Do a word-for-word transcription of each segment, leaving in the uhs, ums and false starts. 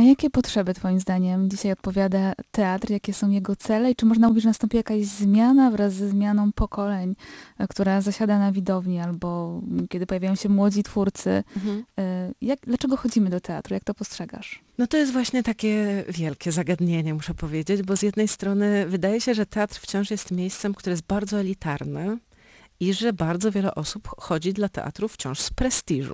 jakie potrzeby twoim zdaniem dzisiaj odpowiada teatr? Jakie są jego cele? I czy można mówić, że nastąpi jakaś zmiana wraz ze zmianą pokoleń, e, która zasiada na widowni, albo kiedy pojawiają się młodzi twórcy? Mhm. E, Jak, dlaczego chodzimy do teatru? Jak to postrzegasz? No to jest właśnie takie wielkie zagadnienie, muszę powiedzieć, bo z jednej strony wydaje się, że teatr wciąż jest miejscem, które jest bardzo elitarne i że bardzo wiele osób chodzi dla teatru wciąż z prestiżu.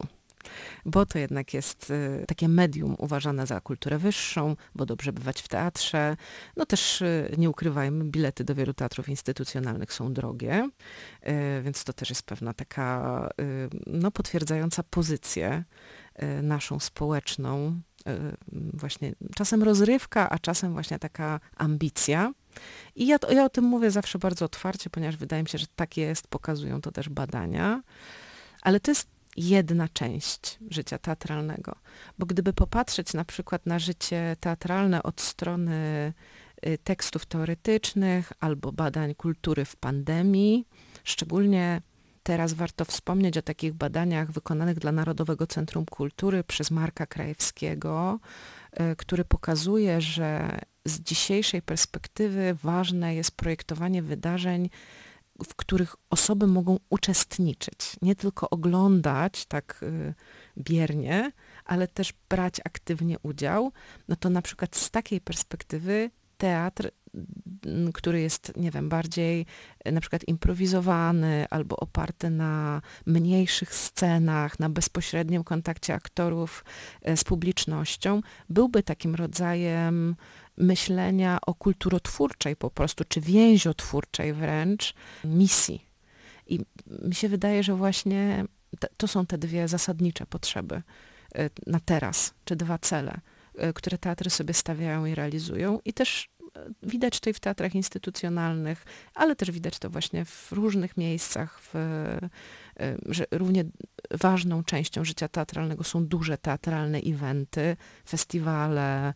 Bo to jednak jest y, takie medium uważane za kulturę wyższą, bo dobrze bywać w teatrze. No też y, nie ukrywajmy, bilety do wielu teatrów instytucjonalnych są drogie, y, więc to też jest pewna taka y, no, potwierdzająca pozycję y, naszą społeczną. Y, właśnie czasem rozrywka, a czasem właśnie taka ambicja. I ja, to, ja o tym mówię zawsze bardzo otwarcie, ponieważ wydaje mi się, że tak jest, pokazują to też badania. Ale to jest jedna część życia teatralnego. Bo gdyby popatrzeć na przykład na życie teatralne od strony y, tekstów teoretycznych albo badań kultury w pandemii, szczególnie teraz warto wspomnieć o takich badaniach wykonanych dla Narodowego Centrum Kultury przez Marka Krajewskiego, y, który pokazuje, że z dzisiejszej perspektywy ważne jest projektowanie wydarzeń, w których osoby mogą uczestniczyć, nie tylko oglądać tak y, biernie, ale też brać aktywnie udział, no to na przykład z takiej perspektywy teatr, m, który jest, nie wiem, bardziej y, na przykład improwizowany albo oparty na mniejszych scenach, na bezpośrednim kontakcie aktorów y, z publicznością, byłby takim rodzajem myślenia o kulturotwórczej po prostu, czy więziotwórczej wręcz misji. I mi się wydaje, że właśnie te, to są te dwie zasadnicze potrzeby y, na teraz, czy dwa cele, y, które teatry sobie stawiają i realizują. I też y, widać to i w teatrach instytucjonalnych, ale też widać to właśnie w różnych miejscach, w, y, że równie ważną częścią życia teatralnego są duże teatralne eventy, festiwale,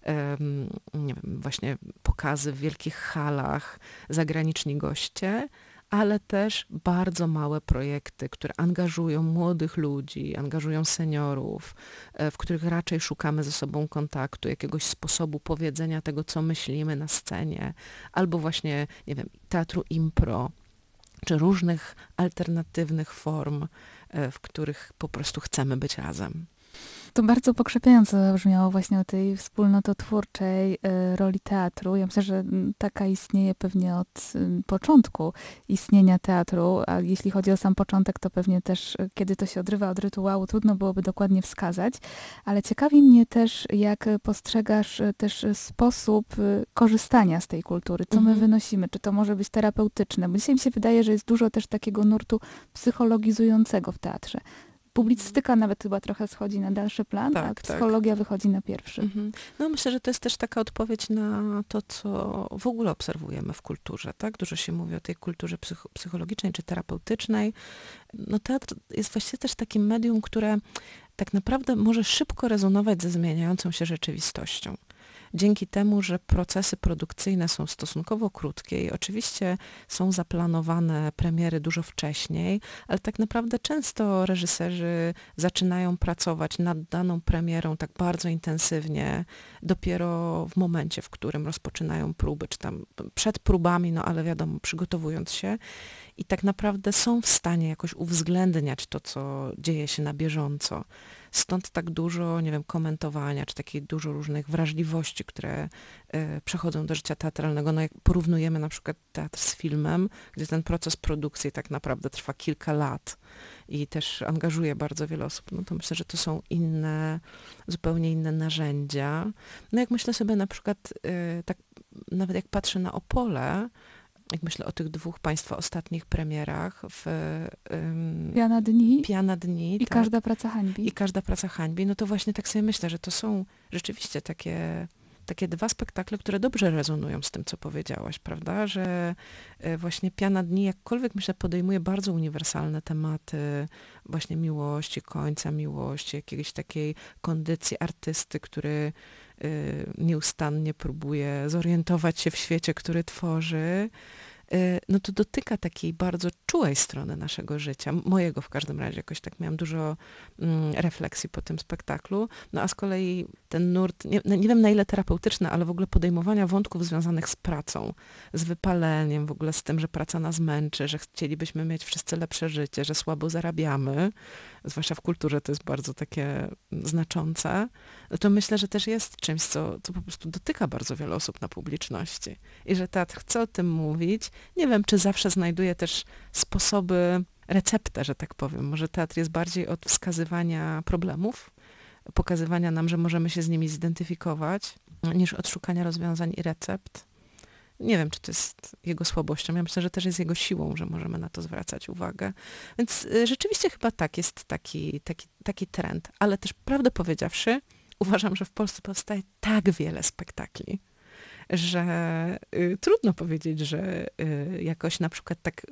um, nie wiem, właśnie pokazy w wielkich halach, zagraniczni goście, ale też bardzo małe projekty, które angażują młodych ludzi, angażują seniorów, w których raczej szukamy ze sobą kontaktu, jakiegoś sposobu powiedzenia tego, co myślimy na scenie, albo właśnie, nie wiem, teatru impro, czy różnych alternatywnych form, w których po prostu chcemy być razem. To bardzo pokrzepiająco zabrzmiało właśnie o tej wspólnototwórczej y, roli teatru. Ja myślę, że mm, taka istnieje pewnie od y, początku istnienia teatru, a jeśli chodzi o sam początek, to pewnie też, y, kiedy to się odrywa od rytuału, trudno byłoby dokładnie wskazać, ale ciekawi mnie też, jak postrzegasz y, też sposób y, korzystania z tej kultury, co Mhm. my wynosimy, czy to może być terapeutyczne, bo dzisiaj mi się wydaje, że jest dużo też takiego nurtu psychologizującego w teatrze. Publicystyka nawet chyba trochę schodzi na dalszy plan, Tak, a tak. psychologia wychodzi na pierwszy. Mhm. No myślę, że to jest też taka odpowiedź na to, co w ogóle obserwujemy w kulturze, tak? Dużo się mówi o tej kulturze psych- psychologicznej czy terapeutycznej. No teatr jest właściwie też takim medium, które tak naprawdę może szybko rezonować ze zmieniającą się rzeczywistością. Dzięki temu, że procesy produkcyjne są stosunkowo krótkie i oczywiście są zaplanowane premiery dużo wcześniej, ale tak naprawdę często reżyserzy zaczynają pracować nad daną premierą tak bardzo intensywnie dopiero w momencie, w którym rozpoczynają próby, czy tam przed próbami, no ale wiadomo, przygotowując się. I tak naprawdę są w stanie jakoś uwzględniać to, co dzieje się na bieżąco. Stąd tak dużo, nie wiem, komentowania, czy takiej dużo różnych wrażliwości, które y, przechodzą do życia teatralnego. No jak porównujemy na przykład teatr z filmem, gdzie ten proces produkcji tak naprawdę trwa kilka lat i też angażuje bardzo wiele osób, no to myślę, że to są inne, zupełnie inne narzędzia. No jak myślę sobie na przykład, y, tak nawet jak patrzę na Opole, jak myślę o tych dwóch państwa ostatnich premierach w um, Piana dni Piana dni. i tak, każda praca hańbi. I każda praca hańbi, no to właśnie tak sobie myślę, że to są rzeczywiście takie, takie dwa spektakle, które dobrze rezonują z tym, co powiedziałaś, prawda? Że e, właśnie Piana dni, jakkolwiek myślę, podejmuje bardzo uniwersalne tematy właśnie miłości, końca miłości, jakiejś takiej kondycji artysty, który y, nieustannie próbuje zorientować się w świecie, który tworzy. no to dotyka takiej bardzo czułej strony naszego życia, mojego w każdym razie, jakoś tak miałam dużo mm, refleksji po tym spektaklu, no a z kolei ten nurt, nie, nie wiem na ile terapeutyczny, ale w ogóle podejmowania wątków związanych z pracą, z wypaleniem, w ogóle z tym, że praca nas męczy, że chcielibyśmy mieć wszyscy lepsze życie, że słabo zarabiamy, zwłaszcza w kulturze to jest bardzo takie znaczące, no to myślę, że też jest czymś, co, co po prostu dotyka bardzo wiele osób na publiczności. I że teatr chce o tym mówić. Nie wiem, czy zawsze znajduje też sposoby, receptę, że tak powiem. Może teatr jest bardziej od wskazywania problemów, pokazywania nam, że możemy się z nimi zidentyfikować, niż od szukania rozwiązań i recept. Nie wiem, czy to jest jego słabością. Ja myślę, że też jest jego siłą, że możemy na to zwracać uwagę. Więc y, rzeczywiście chyba tak, jest taki, taki, taki trend. Ale też prawdę powiedziawszy, uważam, że w Polsce powstaje tak wiele spektakli, że y, trudno powiedzieć, że y, jakoś na przykład tak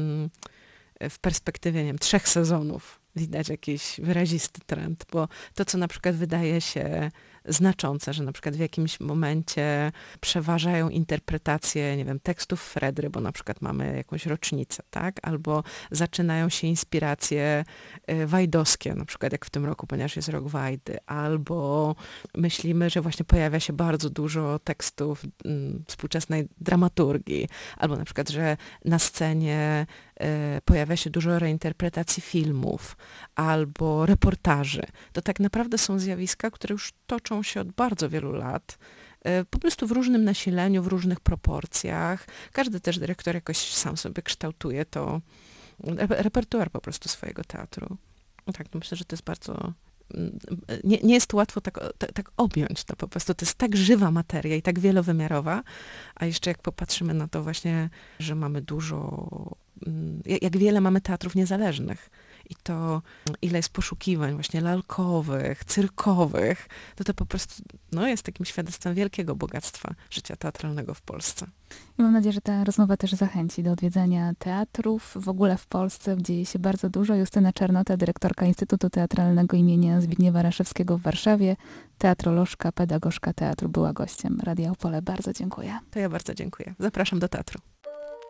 y, w perspektywie, nie wiem, trzech sezonów widać jakiś wyrazisty trend, bo to, co na przykład wydaje się znaczące, że na przykład w jakimś momencie przeważają interpretacje, nie wiem, tekstów Fredry, bo na przykład mamy jakąś rocznicę, tak? Albo zaczynają się inspiracje wajdowskie, na przykład jak w tym roku, ponieważ jest rok Wajdy, albo myślimy, że właśnie pojawia się bardzo dużo tekstów m, współczesnej dramaturgii, albo na przykład, że na scenie y, pojawia się dużo reinterpretacji filmów, albo reportaży. To tak naprawdę są zjawiska, które już toczą się od bardzo wielu lat, po prostu w różnym nasileniu, w różnych proporcjach. Każdy też dyrektor jakoś sam sobie kształtuje to, repertuar po prostu swojego teatru. Tak, no myślę, że to jest bardzo... Nie, nie jest to łatwo tak, tak, tak objąć to po prostu. To jest tak żywa materia i tak wielowymiarowa, a jeszcze jak popatrzymy na to właśnie, że mamy dużo... Jak wiele mamy teatrów niezależnych i to, ile jest poszukiwań właśnie lalkowych, cyrkowych, to to po prostu no, jest takim świadectwem wielkiego bogactwa życia teatralnego w Polsce. I mam nadzieję, że ta rozmowa też zachęci do odwiedzania teatrów. W ogóle w Polsce dzieje się bardzo dużo. Justyna Czernota, dyrektorka Instytutu Teatralnego imienia Zbigniewa Raszewskiego w Warszawie, teatrolożka, pedagogzka teatru, była gościem Radia Opole. Bardzo dziękuję. To ja bardzo dziękuję. Zapraszam do teatru.